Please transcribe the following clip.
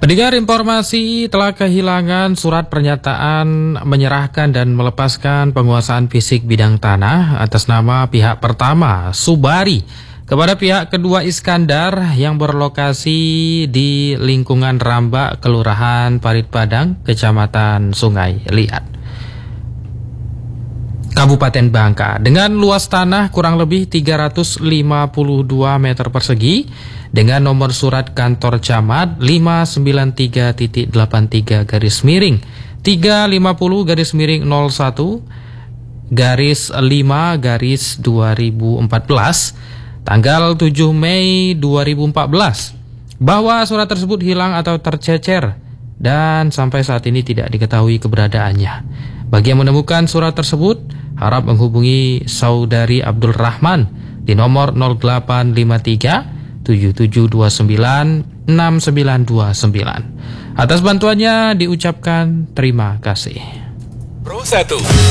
Pendengar, informasi telah kehilangan surat pernyataan menyerahkan dan melepaskan penguasaan fisik bidang tanah atas nama pihak pertama Subari kepada pihak kedua Iskandar yang berlokasi di lingkungan Rambak, Kelurahan Parit Padang, Kecamatan Sungai Liat, Kabupaten Bangka, dengan luas tanah kurang lebih 352 meter persegi dengan nomor surat kantor camat 593.83 garis miring 350 garis miring 01 garis 5 garis 2014 tanggal 7 Mei 2014 bahwa surat tersebut hilang atau tercecer dan sampai saat ini tidak diketahui keberadaannya. Bagi yang menemukan surat tersebut, harap menghubungi Saudari Abdul Rahman di nomor 0853 7729 6929. Atas bantuannya diucapkan terima kasih. Pro 1